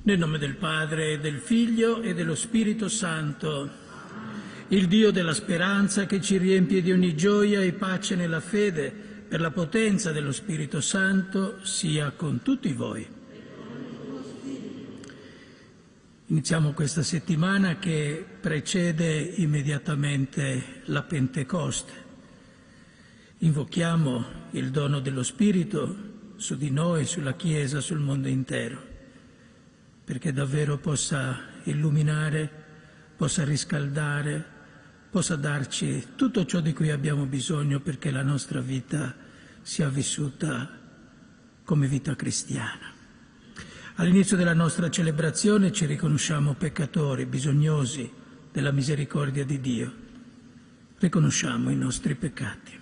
Nel nome del Padre, e del Figlio e dello Spirito Santo, il Dio della speranza che ci riempie di ogni gioia e pace nella fede, per la potenza dello Spirito Santo, sia con tutti voi. Iniziamo questa settimana che precede immediatamente la Pentecoste. Invochiamo il dono dello Spirito su di noi, sulla Chiesa, sul mondo intero, perché davvero possa illuminare, possa riscaldare, possa darci tutto ciò di cui abbiamo bisogno perché la nostra vita sia vissuta come vita cristiana. All'inizio della nostra celebrazione ci riconosciamo peccatori, bisognosi della misericordia di Dio. Riconosciamo i nostri peccati.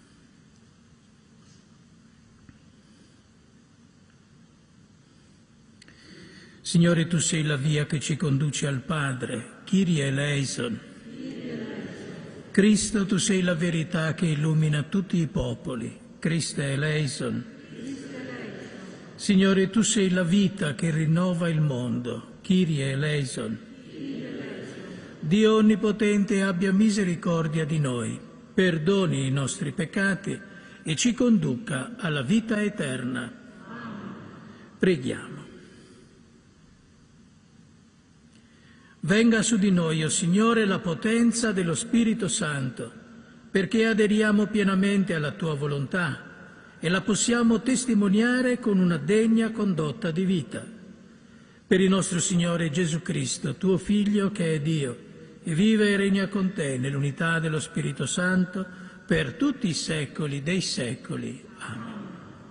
Signore, Tu sei la via che ci conduce al Padre. Kyrie eleison. Cristo, Tu sei la verità che illumina tutti i popoli. Christe eleison. Signore, Tu sei la vita che rinnova il mondo. Kyrie eleison. Dio Onnipotente abbia misericordia di noi, perdoni i nostri peccati e ci conduca alla vita eterna. Preghiamo. Venga su di noi, o Signore, la potenza dello Spirito Santo, perché aderiamo pienamente alla Tua volontà e la possiamo testimoniare con una degna condotta di vita. Per il nostro Signore Gesù Cristo, Tuo Figlio, che è Dio, e vive e regna con Te nell'unità dello Spirito Santo, per tutti i secoli dei secoli. Amen.